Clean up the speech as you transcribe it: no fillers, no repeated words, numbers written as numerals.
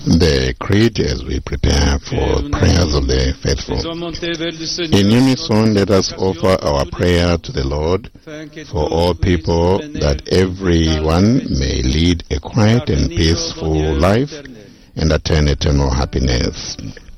the creed as we prepare for prayers of the faithful. In unison, let us offer our prayer to the Lord for all people, that everyone may lead a quiet and peaceful life and attain eternal happiness.